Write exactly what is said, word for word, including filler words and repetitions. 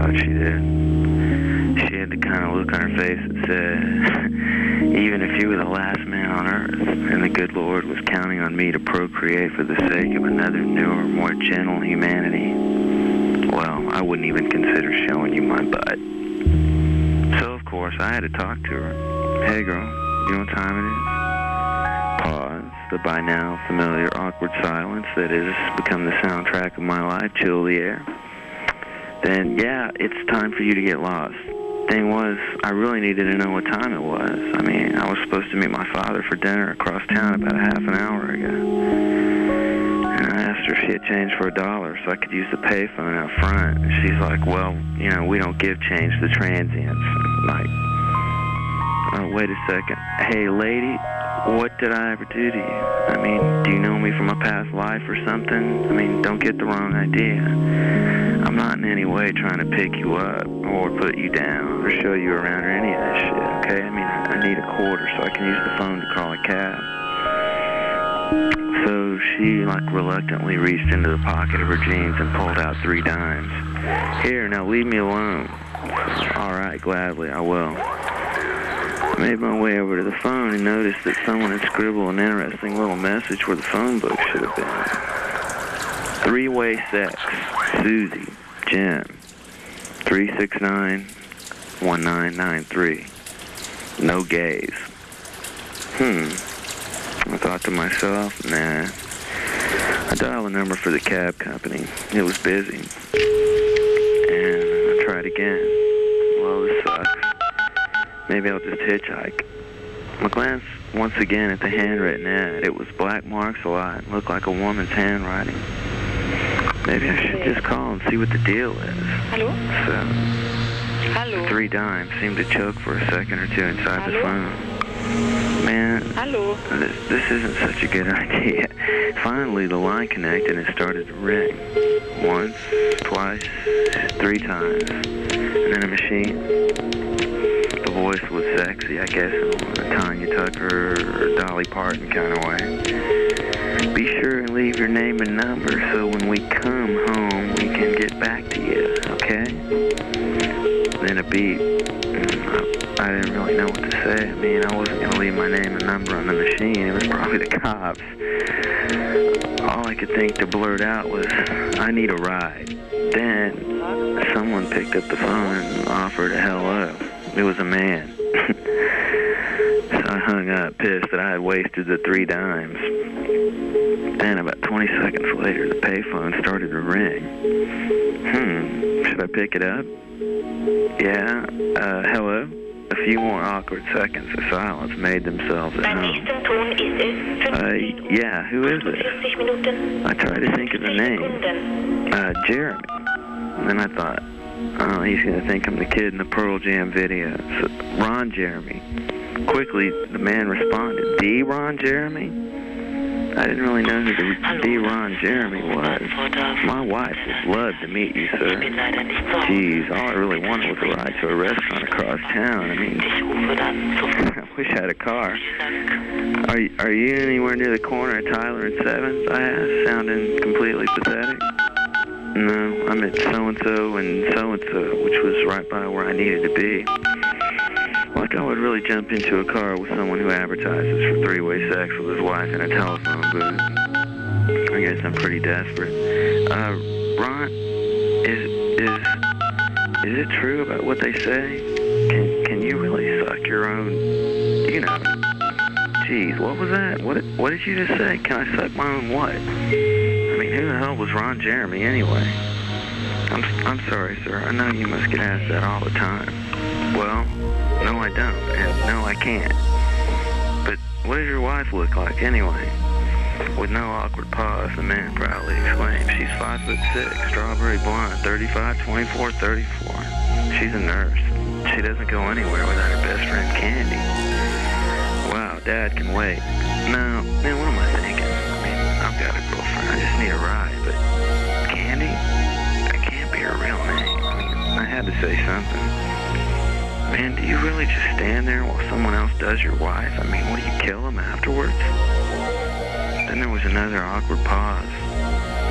thought she did. She had the kind of look on her face that said, even if you were the last man on earth, and the good Lord was counting on me to procreate for the sake of another newer, more gentle humanity, well, I wouldn't even consider showing you my butt. So, of course, I had to talk to her. Hey, girl, you know what time it is? Pause. The by now familiar awkward silence that has become the soundtrack of my life. Chill the air. Then, yeah, it's time for you to get lost. Thing was, I really needed to know what time it was. I mean, I was supposed to meet my father for dinner across town about a half an hour ago. And I asked her if she had change for a dollar so I could use the payphone out front. And she's like, well, you know, we don't give change to transients. I'm like, oh, wait a second. Hey, lady, what did I ever do to you? I mean, do you know me from a past life or something? I mean, don't get the wrong idea. I'm not in any way trying to pick you up or put you down or show you around or any of that shit, okay? I mean, I need a quarter so I can use the phone to call a cab. So she, like, reluctantly reached into the pocket of her jeans and pulled out three dimes. Here, now leave me alone. All right, gladly, I will. I made my way over to the phone and noticed that someone had scribbled an interesting little message where the phone book should have been. Three-way sex. Susie. Jim. three six nine, one nine nine three. No gays. Hmm. I thought to myself, nah. I dialed a number for the cab company. It was busy. And I tried again. Well, this sucks. Maybe I'll just hitchhike. I glanced once again at the handwritten ad. It was black marks a lot. Looked like a woman's handwriting. Maybe I should just call and see what the deal is. Hello? So, Hello? the three dimes seemed to choke for a second or two inside Hello? the phone. Man, Hello? this, this isn't such a good idea. Finally, the line connected and started to ring. Once, twice, three times. And then a machine. The voice was sexy, I guess, in a Tanya Tucker or Dolly Parton kind of way. Be sure and leave your name and number so when we come home, we can get back to you, okay? Then a beep. I didn't really know what to say. I mean, I wasn't going to leave my name and number on the machine. It was probably the cops. All I could think to blurt out was, I need a ride. Then someone picked up the phone and offered a hello. It was a man. So I hung up, pissed that I had wasted the three dimes. Then about twenty seconds later, the payphone started to ring. Hmm, should I pick it up? Yeah, uh, hello? A few more awkward seconds of silence made themselves at home. Uh, yeah, who is it? I tried to think of the name. Uh, Jeremy. And then I thought, oh, he's going to think I'm the kid in the Pearl Jam video. So, Ron Jeremy. Quickly, the man responded, D. Ron Jeremy? I didn't really know who the D. Ron Jeremy was. My wife would love to meet you, sir. Geez, all I really wanted was a ride to a restaurant across town. I mean, I wish I had a car. Are you, are you anywhere near the corner of Tyler and seventh? I asked, sounding completely pathetic. No, I'm at so-and-so and so-and-so, which was right by where I needed to be. Like I would really jump into a car with someone who advertises for three-way sex with his wife in a telephone booth. I guess I'm pretty desperate. Uh, Ron, is is is it true about what they say? Can can you really suck your own? You know. Geez, what was that? What what did you just say? Can I suck my own what? I mean, who the hell was Ron Jeremy anyway? I'm I'm sorry, sir. I know you must get asked that all the time. Well. No, I don't, and no, I can't. But what does your wife look like, anyway? With no awkward pause, the man proudly exclaimed, she's five foot six, strawberry blonde, thirty-five, twenty-four, thirty-four. She's a nurse. She doesn't go anywhere without her best friend, Candy. Wow, Dad can wait. No, man, what am I thinking? I mean, I've got a girlfriend. I just need a ride, but Candy? That can't be her real name. I mean, I had to say something. Man, do you really just stand there while someone else does your wife? I mean, what, do you kill them afterwards? Then there was another awkward pause.